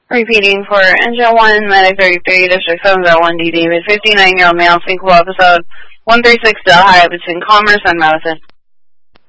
Repeating for Engine 1, Medic 33, District 701D, David, 59-year-old male, Syncable episode 136 Delhi between Commerce and Madison.